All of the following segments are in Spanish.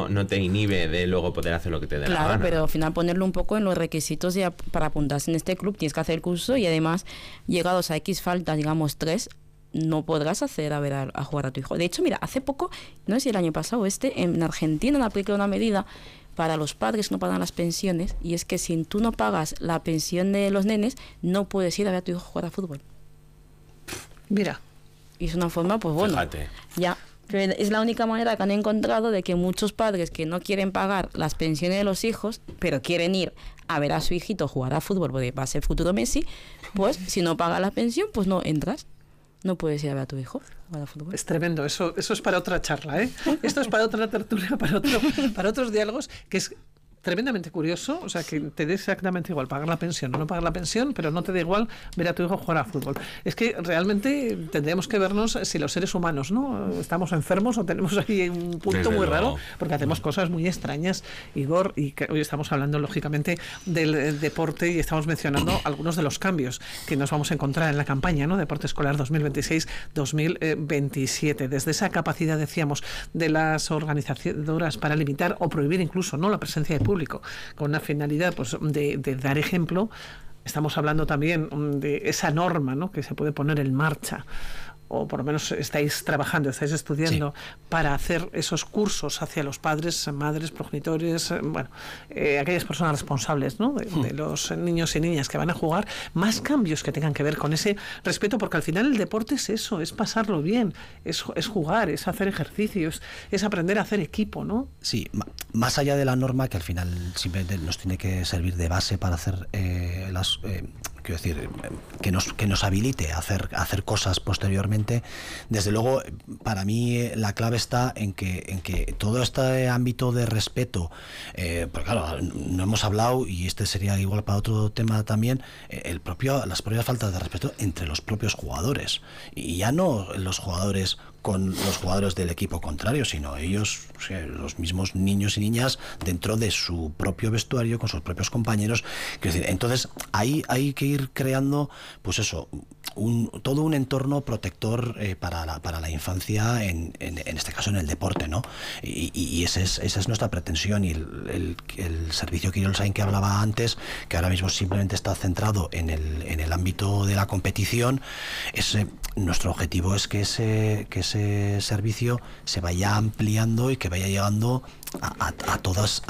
no te inhibe de luego poder hacer lo que te dé la gana. Claro, pero al final ponerlo un poco en los requisitos para apuntarse en este club, tienes que hacer el curso y además, llegados a X faltas, digamos 3, no podrás acceder a jugar a tu hijo. De hecho, mira, hace poco, no sé si el año pasado en Argentina han aplicado una medida para los padres que no pagan las pensiones, y es que si tú no pagas la pensión de los nenes, no puedes ir a ver a tu hijo jugar a fútbol. Mira. Y es una forma, pues bueno, fíjate. Ya, es la única manera que han encontrado de que muchos padres que no quieren pagar las pensiones de los hijos, pero quieren ir a ver a su hijito jugar a fútbol porque va a ser futuro Messi, pues si no pagas la pensión, pues no entras. No puedes ir a ver a tu hijo jugar a fútbol. Es tremendo, eso es para otra charla, ¿eh? Esto es para otra tertulia, para otros diálogos, que es tremendamente curioso, o sea, que te dé exactamente igual pagar la pensión o no pagar la pensión, pero no te da igual ver a tu hijo jugar a fútbol. Es que realmente tendríamos que vernos si los seres humanos, ¿no? Estamos enfermos o tenemos ahí un punto Desde muy luego. raro, porque hacemos cosas muy extrañas, Igor, y que hoy estamos hablando, lógicamente, del deporte y estamos mencionando algunos de los cambios que nos vamos a encontrar en la campaña, ¿no? Deporte escolar 2026-2027. Desde esa capacidad, decíamos, de las organizadoras para limitar o prohibir incluso, ¿no?, la presencia de público, con una finalidad, pues, de dar ejemplo. Estamos hablando también de esa norma, ¿no?, que se puede poner en marcha, o por lo menos estáis trabajando, estáis estudiando, sí, para hacer esos cursos hacia los padres, madres, progenitores, bueno, aquellas personas responsables, ¿no?, de los niños y niñas que van a jugar, más cambios que tengan que ver con ese respeto, porque al final el deporte es eso, es pasarlo bien, es jugar, es hacer ejercicios, es aprender a hacer equipo, ¿no? Sí, más allá de la norma, que al final simplemente nos tiene que servir de base para hacer quiero decir, que nos habilite a hacer cosas posteriormente. Desde luego, para mí la clave está en que todo este ámbito de respeto, pues claro, no hemos hablado, y este sería igual para otro tema también, las propias faltas de respeto entre los propios jugadores, y ya no los jugadores con los jugadores del equipo contrario, sino ellos, o sea, los mismos niños y niñas dentro de su propio vestuario, con sus propios compañeros. Quiero decir, entonces ahí hay que ir creando, pues eso, todo un entorno protector para la infancia, en este caso en el deporte, ¿no? Y esa es nuestra pretensión, y el servicio Quirol Sain que hablaba antes, que ahora mismo simplemente está centrado en el ámbito de la competición, nuestro objetivo es que ese servicio se vaya ampliando y que vaya llegando a todas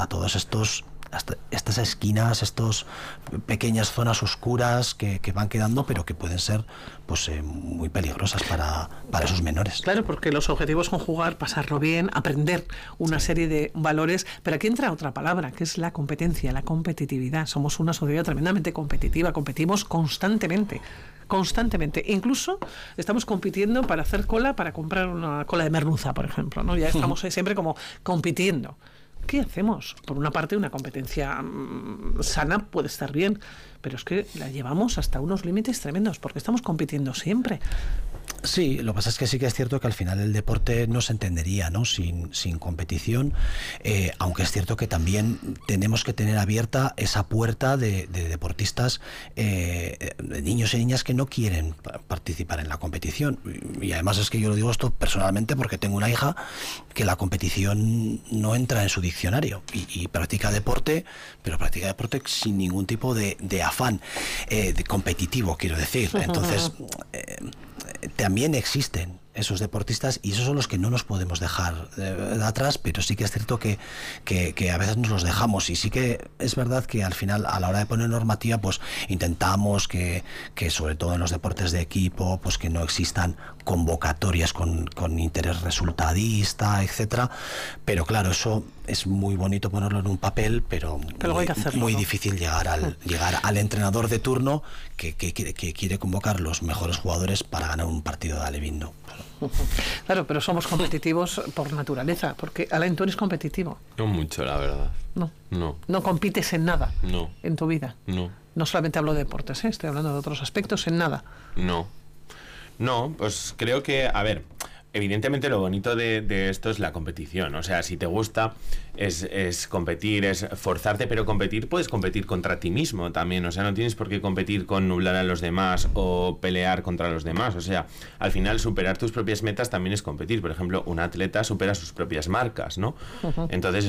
estas esquinas, estas pequeñas zonas oscuras que van quedando, pero que pueden ser, pues, muy peligrosas para esos menores. Claro, porque los objetivos son jugar, pasarlo bien, aprender una serie de valores, pero aquí entra otra palabra, que es la competencia, la competitividad. Somos una sociedad tremendamente competitiva, competimos constantemente, incluso estamos compitiendo para hacer cola, para comprar una cola de merluza, por ejemplo, ¿no? Ya estamos siempre como compitiendo. ¿Qué hacemos? Por una parte, una competencia sana puede estar bien, pero es que la llevamos hasta unos límites tremendos, porque estamos compitiendo siempre. Sí, lo que pasa es que sí que es cierto que al final el deporte no se entendería, ¿no?, sin competición, aunque es cierto que también tenemos que tener abierta esa puerta de deportistas, de niños y niñas que no quieren participar en la competición. Y además es que yo lo digo esto personalmente porque tengo una hija que la competición no entra en su diccionario, y practica deporte, pero practica deporte sin ningún tipo de afán de competitivo, quiero decir. Entonces, también existen esos deportistas, y esos son los que no nos podemos dejar de atrás, pero sí que es cierto que a veces nos los dejamos, y sí que es verdad que al final, a la hora de poner normativa, pues intentamos que sobre todo en los deportes de equipo, pues que no existan convocatorias con interés resultadista, etcétera. Pero claro, eso es muy bonito ponerlo en un papel, pero hay que hacerlo, muy ¿no? difícil llegar al entrenador de turno que quiere convocar los mejores jugadores para ganar un partido de alevín, ¿no? Claro, pero somos competitivos por naturaleza, porque Alain, tú eres competitivo. No mucho, la verdad. No compites en nada. No. En tu vida. No solamente hablo de deportes, estoy hablando de otros aspectos, en nada. No, pues creo que, a ver, evidentemente lo bonito de esto es la competición. O sea, si te gusta es competir, es forzarte, pero competir, puedes competir contra ti mismo también. O sea, no tienes por qué competir con nublar a los demás o pelear contra los demás. O sea, al final superar tus propias metas también es competir. Por ejemplo, un atleta supera sus propias marcas, ¿no? Entonces